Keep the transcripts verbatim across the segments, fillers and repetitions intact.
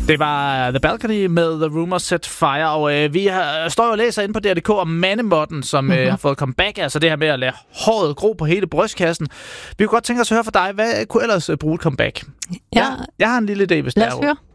Det var The Balcony med The Rumors Set Fire, og øh, vi har, står jo og læser inde på D R punktum D K om mandemotten, som mm-hmm. øh, har fået comeback, altså det her med at lade håret gro på hele brystkassen. Vi kunne godt tænke os at høre fra dig, hvad kunne ellers uh, bruge et comeback? Ja. Jeg, jeg har en lille idé, hvis Lad det er. os høre.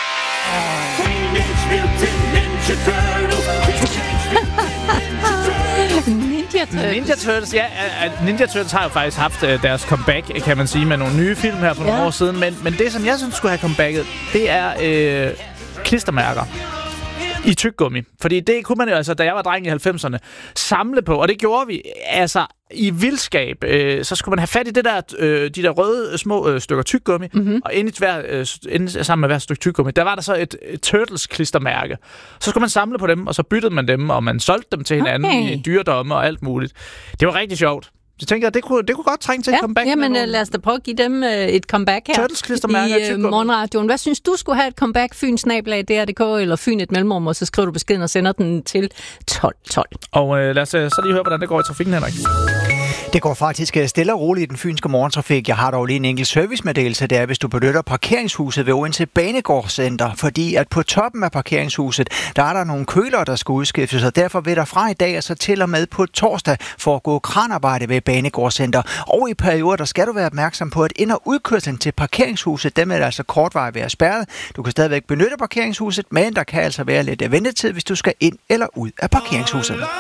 Ninja Turtles. Ninja Turtles, ja. Ninja Turtles har jo faktisk haft uh, deres comeback, kan man sige, med nogle nye film her for ja. nogle år siden. Men, men det, som jeg synes skulle have comebacket, det er øh, klistermærker i tyggegummi. Fordi det kunne man jo, altså, da jeg var dreng i halvfemserne, samle på. Og det gjorde vi, altså, i vildskab. Øh, så skulle man have fat i det der, øh, de der røde små øh, stykker tyggegummi. Mm-hmm. Og inde, i hver, øh, inde sammen med hver stykke tyggegummi, der var der så et, et Turtles-klistermærke. Så skulle man samle på dem, og så byttede man dem, og man solgte dem til hinanden okay. i dyredomme og alt muligt. Det var rigtig sjovt. Så tænker jeg, det kunne, det kunne godt trænge til ja, et comeback. Jamen lad os da prøve at give dem uh, et comeback her Turtles-klistermærker i uh, morgenradioen. Hvad synes du skulle have et comeback? Fyn snabel-a D R punktum D K eller Fyn et mellemrum, og så skriver du beskeden og sender den til tolv tolv. Og øh, lad os så lige høre, hvordan det går i trafikken, Henrik. Det går faktisk stille og roligt i den fynske morgentrafik. Jeg har dog lige en enkelt servicemeddelelse, der hvis du benytter parkeringshuset ved Odense Banegårdscenter, fordi at på toppen af parkeringshuset, der er der nogle køler, der skal udskiftes, og derfor vil der fra i dag og så til og med på torsdag foregå kranarbejde ved Banegårdscenter. Og i perioder, der skal du være opmærksom på, at ind- og udkørslen til parkeringshuset, dem er altså kortvarigt være spærret. Du kan stadigvæk benytte parkeringshuset, men der kan altså være lidt ventetid, hvis du skal ind eller ud af parkeringshuset.